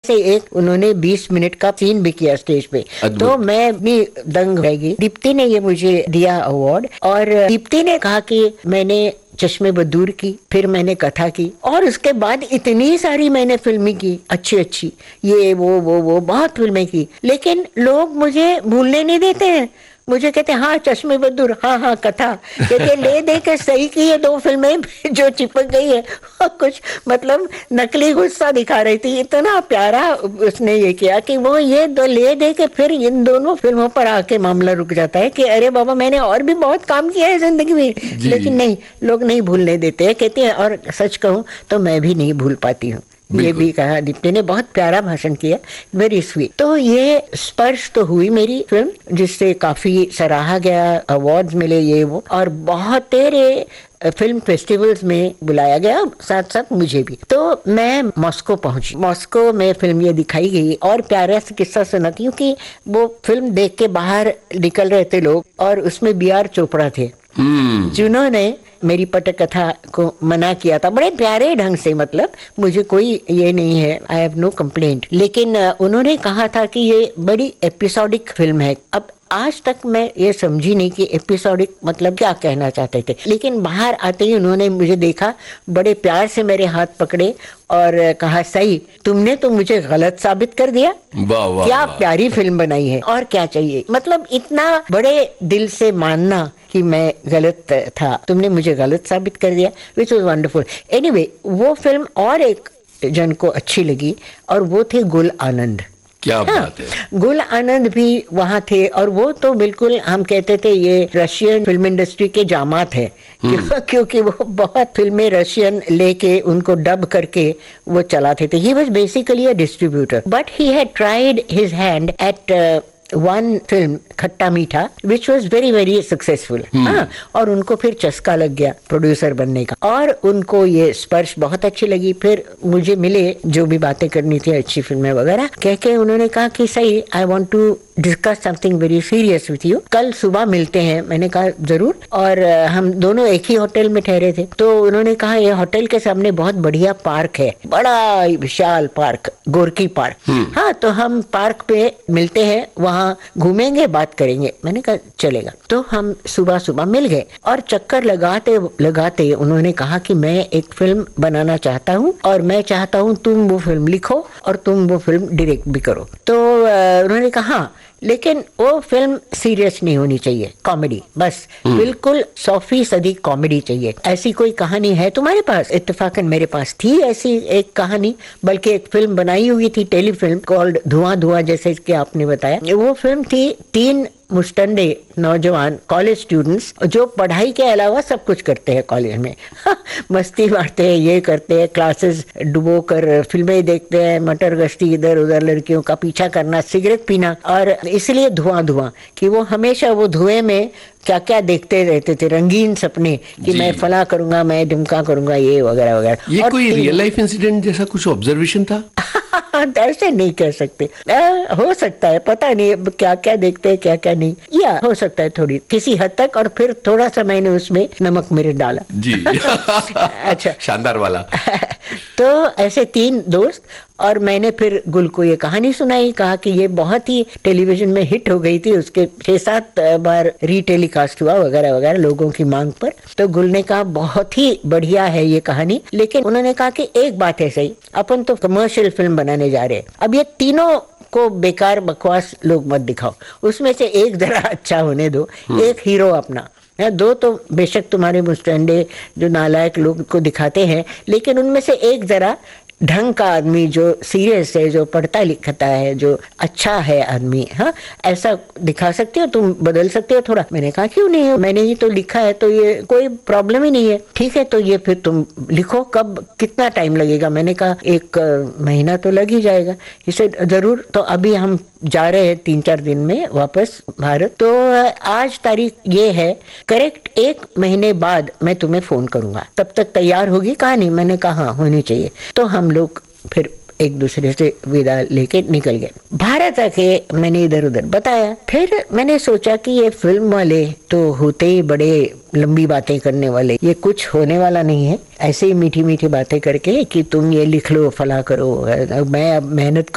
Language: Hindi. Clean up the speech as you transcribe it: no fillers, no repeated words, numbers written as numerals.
से एक उन्होंने 20 मिनट का सीन भी किया स्टेज पे, तो मैं भी दंग रह गई। दीप्ति ने ये मुझे दिया अवार्ड, और दीप्ति ने कहा कि मैंने चश्मे बदूर की, फिर मैंने कथा की, और उसके बाद इतनी सारी मैंने फिल्में की, अच्छी अच्छी, ये वो बहुत फिल्में की, लेकिन लोग मुझे भूलने नहीं देते हैं। मुझे कहते हाँ चश्मे बदूर, हाँ कथा, कहते ले दे के सही की ये 2 फिल्में जो चिपक गई है, कुछ मतलब नकली गुस्सा दिखा रही थी। इतना प्यारा उसने ये किया कि वो ये 2 ले दे के फिर इन दोनों फिल्मों पर आके मामला रुक जाता है कि अरे बाबा मैंने और भी बहुत काम किया है जिंदगी में, लेकिन नहीं, लोग नहीं भूलने देते हैं, कहते हैं। और सच कहूँ तो मैं भी नहीं भूल पाती हूँ। ये भी कहा दीप्ति ने, बहुत प्यारा भाषण किया, वेरी स्वीट। तो ये स्पर्श तो हुई मेरी फिल्म, जिससे काफी सराहा गया, अवार्ड्स मिले ये वो, और बहुत तेरे फिल्म फेस्टिवल्स में बुलाया गया, साथ साथ मुझे भी। तो मैं मॉस्को पहुंची। मॉस्को में फिल्म ये दिखाई गई, और प्यारा सा किस्सा सुना, क्योंकि वो फिल्म देख के बाहर निकल रहे थे लोग, और उसमें B.R. चोपड़ा थे जिन्होंने मेरी पटकथा को मना किया था बड़े प्यारे ढंग से। मतलब मुझे कोई ये नहीं है, आई हैव नो कंप्लेंट, लेकिन उन्होंने कहा था कि ये बड़ी एपिसोडिक फिल्म है। अब आज तक मैं ये समझी नहीं कि एपिसोडिक मतलब क्या कहना चाहते थे, लेकिन बाहर आते ही उन्होंने मुझे देखा, बड़े प्यार से मेरे हाथ पकड़े और कहा सही, तुमने तो मुझे गलत साबित कर दिया। वाह वाह, क्या प्यारी फिल्म बनाई है, और क्या चाहिए। मतलब इतना बड़े दिल से मानना कि मैं गलत था, तुमने मुझे गलत साबित कर दिया, विच वॉज वंडरफुल। एनीवे, वो फिल्म और एक जन को अच्छी लगी, और वो थे गुल आनंद। क्या बात है। गुल आनंद भी वहाँ थे, और वो तो बिल्कुल हम कहते थे ये रशियन फिल्म इंडस्ट्री के जामात है, क्योंकि वो बहुत फिल्में रशियन लेके उनको डब करके वो चलाते थे। He was basically a distributor, but he had tried his hand eight one film खट्टा मीठा, which was very very successful. और उनको फिर चस्का लग गया प्रोड्यूसर बनने का, और उनको ये स्पर्श बहुत अच्छी लगी। फिर मुझे मिले, जो भी बातें करनी थी अच्छी फिल्में वगैरह कह के, उन्होंने कहा कि सही, I want to discuss something very serious with you, कल सुबह मिलते हैं। मैंने कहा जरूर, और हम दोनों एक ही होटल में ठहरे थे। तो उन्होंने कहा ये होटल के सामने बहुत बढ़िया पार्क है, बड़ा विशाल पार्क, गोरकी पार्क। हाँ, तो हम पार्क पे मिलते हैं, वहाँ घूमेंगे, बात करेंगे। मैंने कहा चलेगा। तो हम सुबह सुबह मिल गए, और चक्कर लगाते लगाते उन्होंने कहा कि मैं एक फिल्म बनाना चाहता हूँ, और मैं चाहता हूँ तुम वो फिल्म लिखो और तुम वो फिल्म डायरेक्ट भी करो। तो उन्होंने कहा हाँ, लेकिन वो फिल्म सीरियस नहीं होनी चाहिए, कॉमेडी बस, बिल्कुल 100% कॉमेडी चाहिए। ऐसी कोई कहानी है तुम्हारे पास? इत्तेफाकन मेरे पास थी ऐसी एक कहानी, बल्कि एक फिल्म बनाई हुई थी, टेलीफिल्म कॉल्ड धुआं धुआं, जैसे कि आपने बताया। वो फिल्म थी 3 मुस्टंडे नौजवान कॉलेज स्टूडेंट्स जो पढ़ाई के अलावा सब कुछ करते हैं कॉलेज में। मस्ती मारते हैं, ये करते हैं, क्लासेस डुबो कर फिल्में देखते हैं, मटर गश्ती इधर उधर, लड़कियों का पीछा करना, सिगरेट पीना, और इसलिए धुआं धुआं कि वो हमेशा वो धुएं में क्या क्या देखते रहते थे, रंगीन सपने कि मैं फला करूंगा, मैं ढिमका करूंगा, ये वगैरह वगैरह। ये कोई रियल लाइफ इंसिडेंट जैसा कुछ ऑब्जर्वेशन था? ऐसे नहीं कह सकते, हो सकता है, पता नहीं क्या क्या देखते हैं, क्या क्या नहीं, या हो सकता है थोड़ी किसी हद तक, और फिर थोड़ा सा मैंने उसमें नमक मिर्च डाला जी। अच्छा, शानदार वाला। तो ऐसे 3 दोस्त, और मैंने फिर गुल को ये कहानी सुनाई, कहा कि ये बहुत ही टेलीविजन में हिट हो गई थी, उसके 6-7 बार रीटेलीकास्ट हुआ वगैरह वगैरह लोगों की मांग पर। तो गुल ने कहा बहुत ही बढ़िया है ये कहानी, लेकिन उन्होंने कहा कि एक बात है सही, अपन तो कमर्शियल फिल्म बनाने जा रहे हैं, अब ये तीनों को बेकार बकवास लोग मत दिखाओ, उसमें से एक जरा अच्छा होने दो, एक हीरो अपना, 2 तो बेशक तुम्हारे मुस्टंडे जो नालायक लोग को दिखाते हैं, लेकिन उनमें से एक जरा ढंग का आदमी, जो सीरियस है, जो पढ़ता लिखता है, जो अच्छा है आदमी, हाँ, ऐसा दिखा सकते हो, तुम बदल सकते हो थोड़ा। मैंने कहा क्यों नहीं, मैंने ही तो लिखा है, तो ये कोई प्रॉब्लम ही नहीं है, ठीक है, तो ये फिर तुम लिखो, कब कितना टाइम लगेगा? मैंने कहा 1 महीना तो लग ही जाएगा। इसे जरूर, तो अभी हम जा रहे हैं 3-4 दिन में वापस भारत, तो आज तारीख ये है, करेक्ट 1 महीने बाद मैं तुम्हें फोन करूंगा, तब तक तैयार होगी कहानी? मैंने कहा हाँ, होनी चाहिए। तो हम लोग फिर एक दूसरे से विदा लेके निकल गए। भारत आके मैंने इधर उधर बताया, फिर मैंने सोचा कि ये फिल्म वाले तो होते ही बड़े लंबी बातें करने वाले, ये कुछ होने वाला नहीं है, ऐसे ही मीठी मीठी बातें करके कि तुम ये लिख लो, फला करो, मैं अब मेहनत